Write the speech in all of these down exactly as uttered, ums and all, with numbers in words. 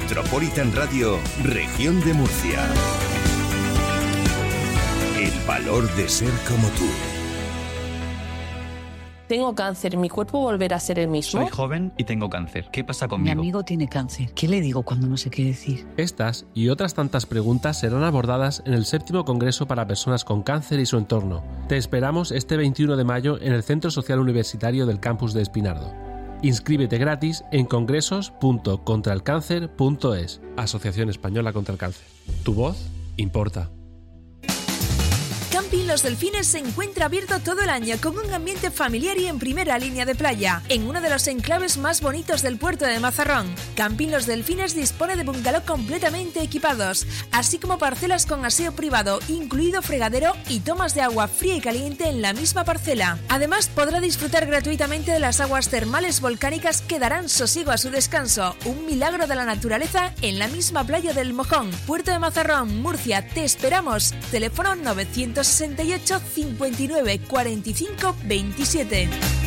Metropolitan Radio, Región de Murcia. El valor de ser como tú. Tengo cáncer, ¿mi cuerpo volverá a ser el mismo? Soy joven y tengo cáncer. ¿Qué pasa conmigo? Mi amigo tiene cáncer. ¿Qué le digo cuando no sé qué decir? Estas y otras tantas preguntas serán abordadas en el séptimo Congreso para Personas con Cáncer y su entorno. Te esperamos este veintiuno de mayo en el Centro Social Universitario del Campus de Espinardo. Inscríbete gratis en congresos punto contra el cáncer punto es. Asociación Española contra el Cáncer. Tu voz importa. Camping Los Delfines se encuentra abierto todo el año con un ambiente familiar y en primera línea de playa, en uno de los enclaves más bonitos del puerto de Mazarrón. Camping Los Delfines dispone de bungalow completamente equipados, así como parcelas con aseo privado, incluido fregadero y tomas de agua fría y caliente en la misma parcela. Además, podrá disfrutar gratuitamente de las aguas termales volcánicas que darán sosiego a su descanso, un milagro de la naturaleza en la misma playa del Mojón, puerto de Mazarrón, Murcia. Te esperamos. Teléfono novecientos sesenta y ocho, cincuenta y nueve, cuarenta y cinco, veintisiete.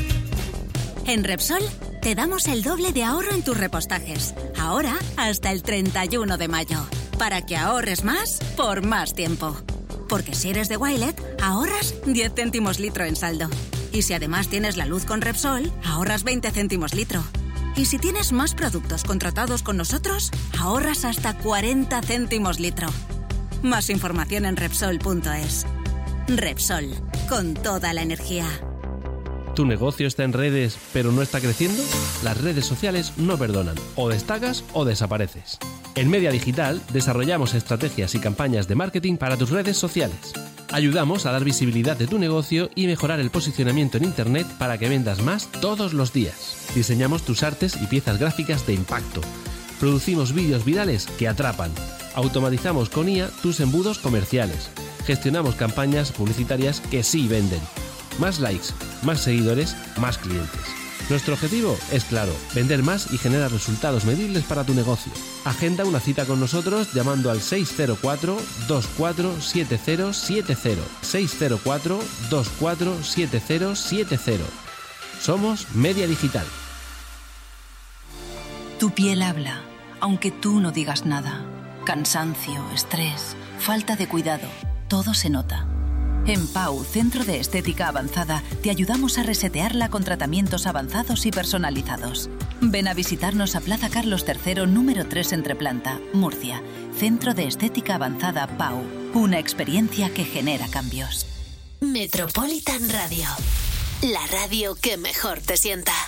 En Repsol te damos el doble de ahorro en tus repostajes. Ahora hasta el treinta y uno de mayo. Para que ahorres más por más tiempo. Porque si eres de Wilet, ahorras diez céntimos litro en saldo. Y si además tienes la luz con Repsol, ahorras veinte céntimos litro. Y si tienes más productos contratados con nosotros, ahorras hasta cuarenta céntimos litro. Más información en Repsol punto es. Repsol, con toda la energía. ¿Tu negocio está en redes pero no está creciendo? Las redes sociales no perdonan. O destacas o desapareces. En Media Digital desarrollamos estrategias y campañas de marketing para tus redes sociales. Ayudamos a dar visibilidad de tu negocio y mejorar el posicionamiento en Internet para que vendas más todos los días. Diseñamos tus artes y piezas gráficas de impacto. Producimos vídeos virales que atrapan. Automatizamos con I A tus embudos comerciales. Gestionamos campañas publicitarias que sí venden. Más likes, más seguidores, más clientes. Nuestro objetivo es claro, vender más y generar resultados medibles para tu negocio. Agenda una cita con nosotros llamando al seis cero cuatro, dos cuatro siete cero siete cero. seis cero cuatro, dos cuatro siete cero siete cero. Somos Media Digital. Tu piel habla, aunque tú no digas nada. Cansancio, estrés, falta de cuidado, todo se nota. En Pau, Centro de Estética Avanzada, te ayudamos a resetearla con tratamientos avanzados y personalizados. Ven a visitarnos a Plaza Carlos tercero, número tres Entreplanta, Murcia. Centro de Estética Avanzada Pau. Una experiencia que genera cambios. Metropolitan Radio. La radio que mejor te sienta.